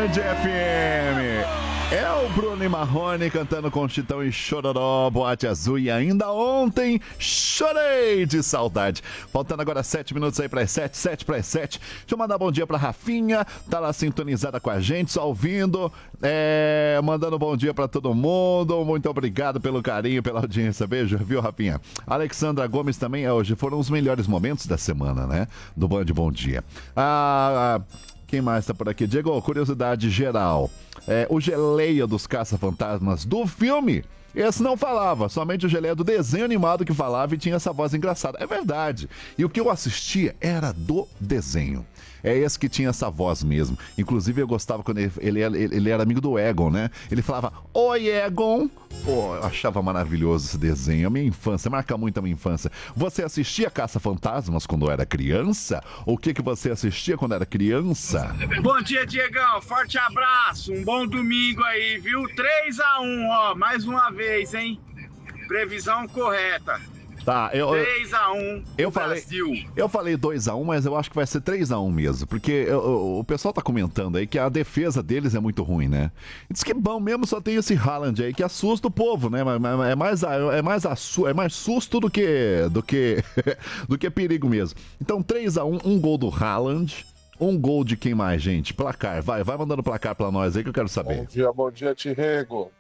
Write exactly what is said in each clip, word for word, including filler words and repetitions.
Band F M. É o Bruno e Marrone cantando com Chitão e Chororó, Boate Azul, e ainda ontem chorei de saudade. Faltando agora sete minutos aí para as sete, sete para as sete. Deixa eu mandar bom dia pra Rafinha, tá lá sintonizada com a gente, só ouvindo, é, mandando bom dia pra todo mundo. Muito obrigado pelo carinho, pela audiência. Beijo, viu, Rafinha? Alexandra Gomes também, hoje foram os melhores momentos da semana, né? Do Band Bom Dia. Ah... Quem mais tá por aqui? Diego, curiosidade geral. É, o Geleia dos Caça-Fantasmas do filme, esse não falava, somente o Geleia do desenho animado que falava e tinha essa voz engraçada. É verdade. E o que eu assistia era do desenho. É esse que tinha essa voz mesmo. Inclusive eu gostava quando ele, ele, ele, ele era amigo do Egon, né? Ele falava, oi Egon. Pô, eu achava maravilhoso esse desenho. A minha infância, marca muito a minha infância. Você assistia Caça-Fantasmas quando era criança? O que que você assistia quando era criança? Bom dia, Diegão. Forte abraço. Um bom domingo aí, viu? três a um, ó. Mais uma vez, hein? Previsão correta. Tá, eu, três a um eu falei, Brasil. Eu falei dois a um, mas eu acho que vai ser três a um mesmo, porque eu, eu, o pessoal tá comentando aí que a defesa deles é muito ruim, né? Diz que é bom mesmo, só tem esse Haaland aí que assusta o povo, né? É mais, é mais, é mais susto do que do que, do que perigo mesmo. Então três a um, um gol do Haaland, um gol de quem mais, gente? Placar, vai, vai mandando placar pra nós aí que eu quero saber. Bom dia, bom dia, Tirrego.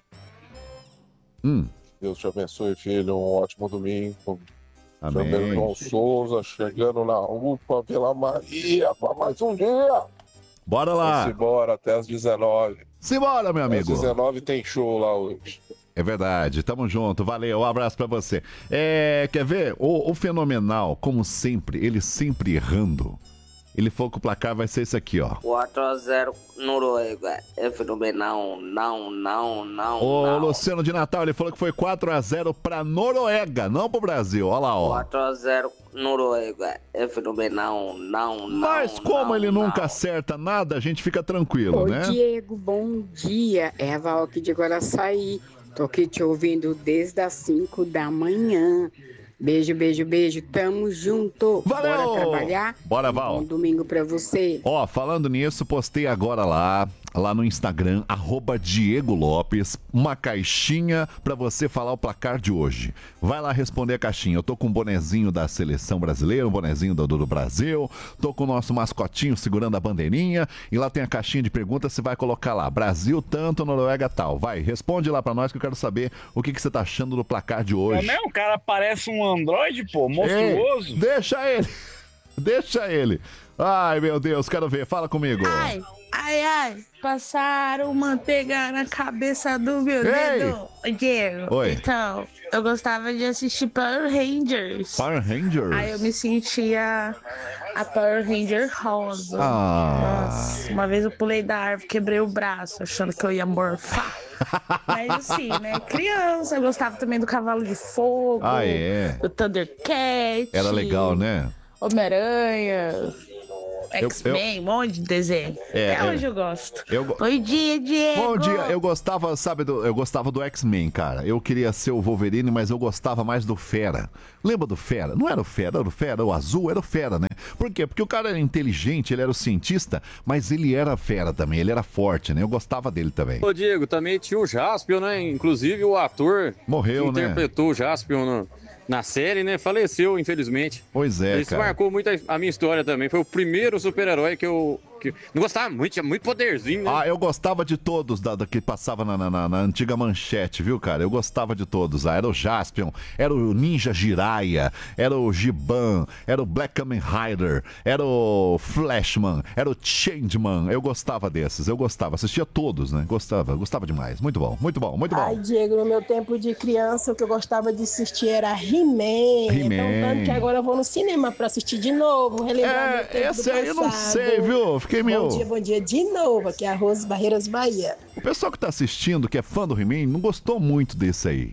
Hum. Deus te abençoe, filho. Um ótimo domingo. Amém. Chamando João Souza, chegando na UPA, Vila Maria, para mais um dia. Bora lá. Vamos embora até as dezenove. Simbora, meu amigo. Às dezenove tem show lá hoje. É verdade, tamo junto, valeu, um abraço pra você. É, quer ver? O, o Fenomenal, como sempre, ele sempre errando. Ele falou que o placar vai ser esse aqui, ó. quatro a zero Noruega. É fenomenal. Não, não, não. Ô, não. Luciano de Natal, ele falou que foi quatro a zero pra Noruega, não pro Brasil. Olha lá, ó. quatro a zero Noruega. É fenomenal. Não, não. Mas como não, ele não. nunca acerta nada, a gente fica tranquilo, Oi, né? Diego, bom dia. É a Val aqui de Guaraçaí. Tô aqui te ouvindo desde as cinco da manhã. Beijo, beijo, beijo. Tamo junto. Valeu! Bora trabalhar? Bora, Val. Bom domingo pra você. Ó, falando nisso, postei agora lá, lá no Instagram, arroba Diego Lopes, uma caixinha pra você falar o placar de hoje. Vai lá responder a caixinha. Eu tô com um bonezinho da seleção brasileira, um bonezinho do, do Brasil, tô com o nosso mascotinho segurando a bandeirinha, e lá tem a caixinha de perguntas, você vai colocar lá, Brasil tanto, Noruega tal. Vai, responde lá pra nós que eu quero saber o que, que você tá achando do placar de hoje. É mesmo? O cara parece um androide, pô, monstruoso. Ei, deixa ele, deixa ele. Ai, meu Deus, quero ver, fala comigo. Ai, ai, ai, passaram manteiga na cabeça do meu Ei. dedo. Diego, Oi. então, eu gostava de assistir Power Rangers. Power Rangers? Aí eu me sentia a Power Ranger rosa. Ah. Nossa, uma vez eu pulei da árvore, quebrei o braço, achando que eu ia morfar. Mas assim, né, criança, eu gostava também do Cavalo de Fogo, Ah, é? do Thundercat. Era legal, né? Homem-Aranha, Eu- X-Men, um monte de desenho. É, Até é. hoje eu gosto. Eu go- Bom dia, Diego. Bom dia, eu gostava, sabe, do, eu gostava do X-Men, cara. Eu queria ser o Wolverine, mas eu gostava mais do Fera. Lembra do Fera? Não era o Fera, era o Fera, o azul era o Fera, né? Por quê? Porque o cara era inteligente, ele era o cientista, mas ele era fera também, ele era forte, né? Eu gostava dele também. Ô Diego, também tinha o Jaspion, né? Inclusive o ator Morreu, que né? interpretou o Jaspion no, na série, né? Faleceu, infelizmente. Pois é, Isso cara. marcou muito a, a minha história também. Foi o primeiro super-herói que eu... Que, não gostava muito, tinha muito poderzinho, né? Ah, eu gostava de todos da, da que passava na, na, na- na antiga manchete, viu, cara? Eu gostava de todos. Ah, era o Jaspion, era o Ninja Jiraiya, era o Giban, era o Black Kamen Rider, era o Flashman, era o Changeman. Eu gostava desses, eu gostava. Assistia todos, né? Gostava, gostava demais. Muito bom, muito bom, muito Ai, bom. Diego, no meu tempo de criança, o que eu gostava de assistir era He-Man. He-Man. Então, tanto que agora eu vou no cinema pra assistir de novo, relembrar meu tempo É, esse do aí eu não passado. sei, viu? Fiquei meio... Bom dia, bom dia de novo. Aqui é a Rose Barreiras, Bahia. O pessoal que tá assistindo, que é fã do He-Man, não gostou muito desse aí.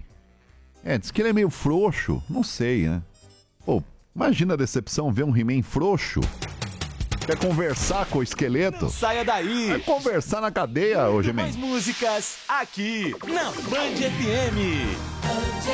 É, diz que ele é meio frouxo. Não sei, né? Pô, imagina a decepção ver um He-Man frouxo. Quer conversar com o esqueleto? Saia daí! Vai conversar na cadeia, ô He-Man. Mais músicas aqui na Band F M.